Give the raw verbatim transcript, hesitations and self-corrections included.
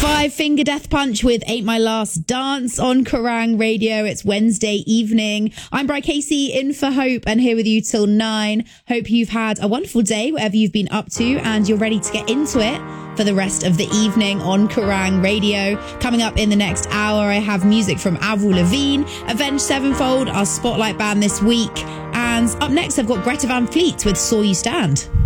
Five Finger Death Punch with Ain't My Last Dance on Kerrang Radio. It's Wednesday evening. I'm Bri Casey in for Hope and here with you till nine. Hope you've had a wonderful day, whatever you've been up to, and you're ready to get into it for the rest of the evening on Kerrang Radio. Coming up in the next hour, I have music from Avril Lavigne, Avenged Sevenfold, our spotlight band this week. And up next, I've got Greta Van Fleet with Saw You Stand.